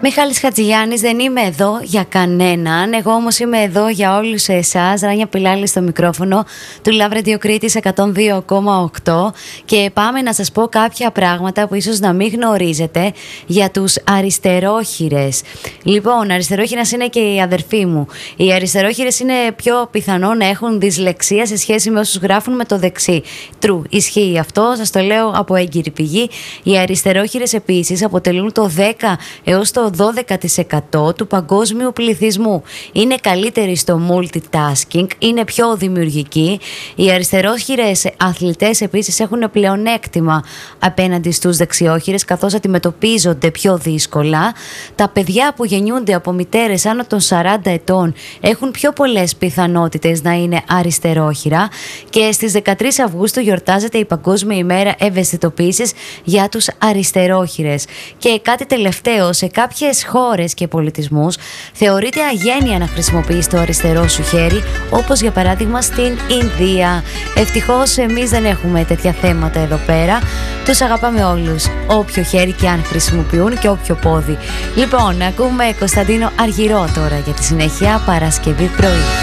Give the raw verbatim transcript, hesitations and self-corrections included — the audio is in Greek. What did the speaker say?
Μιχάλης Χατζηγιάννης, δεν είμαι εδώ για κανέναν. Εγώ όμως είμαι εδώ για όλους εσάς. Ράνια Πιλάλη στο μικρόφωνο του Love Radio Κρήτης εκατόν δύο κόμμα οκτώ. Και πάμε να σας πω κάποια πράγματα που ίσως να μην γνωρίζετε για τους αριστερόχειρες. Λοιπόν, αριστερόχειρας είναι και η αδερφή μου. Οι αριστερόχειρες είναι πιο πιθανό να έχουν δυσλεξία σε σχέση με όσους γράφουν με το δεξί. True, ισχύει αυτό, σας το λέω από έγκυρη πηγή. Οι αριστερόχειρες επίσης αποτελούν το δέκα έως το δώδεκα τοις εκατό του παγκόσμιου πληθυσμού. Είναι καλύτεροι στο multitasking, είναι πιο δημιουργικοί. Οι αριστερόχειρες αθλητές επίσης έχουν πλεονέκτημα απέναντι στους δεξιόχειρες, καθώς αντιμετωπίζονται πιο δύσκολα. Τα παιδιά που γεννιούνται από μητέρες άνω των σαράντα ετών έχουν πιο πολλές πιθανότητες να είναι αριστερόχειρα. Και στις δεκατρείς Αυγούστου γιορτάζεται η Παγκόσμια ημέρα ευαισθητοποίησης για τους αριστερόχειρες. Και κάτι τελευταίο, σε κάποιες χώρες και πολιτισμούς θεωρείται αγένεια να χρησιμοποιείς το αριστερό σου χέρι, όπως για παράδειγμα στην Ινδία. Ευτυχώς εμείς δεν έχουμε τέτοια θέματα εδώ πέρα. Τους αγαπάμε όλους, όποιο χέρι και αν χρησιμοποιούν και όποιο πόδι. Λοιπόν, ακούμε Κωνσταντίνο Αργυρό τώρα για τη συνέχεια, Παρασκευή πρωί.